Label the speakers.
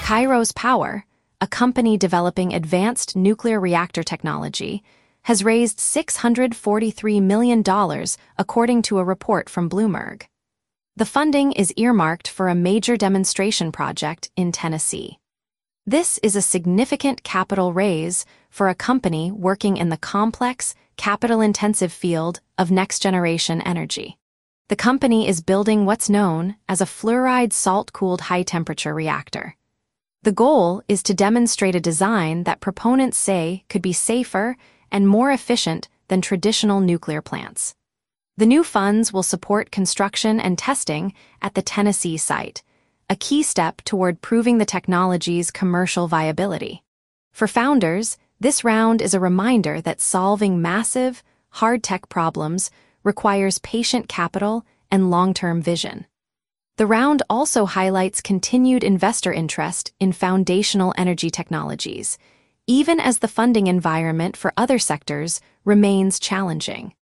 Speaker 1: Kairos Power, a company developing advanced nuclear reactor technology, has raised $643 million, according to a report from Bloomberg. The funding is earmarked for a major demonstration project in Tennessee. This is a significant capital raise for a company working in the complex, capital-intensive field of next-generation energy. The company is building what's known as a fluoride salt-cooled high-temperature reactor. The goal is to demonstrate a design that proponents say could be safer and more efficient than traditional nuclear plants. The new funds will support construction and testing at the Tennessee site, a key step toward proving the technology's commercial viability. For founders, this round is a reminder that solving massive, hard-tech problems requires patient capital and long-term vision. The round also highlights continued investor interest in foundational energy technologies, even as the funding environment for other sectors remains challenging.